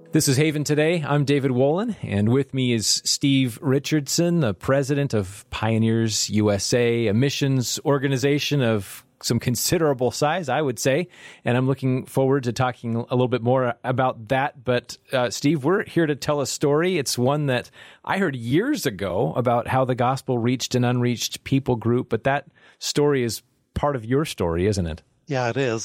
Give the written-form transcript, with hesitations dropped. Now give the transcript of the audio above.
This is Haven Today. I'm David Wolin, and with me is Steve Richardson, the president of Pioneers USA, a missions organization of some considerable size, I would say. And I'm looking forward to talking a little bit more about that. But Steve, we're here to tell a story. It's one that I heard years ago about how the gospel reached an unreached people group. But that story is part of your story, isn't it? Yeah, it is.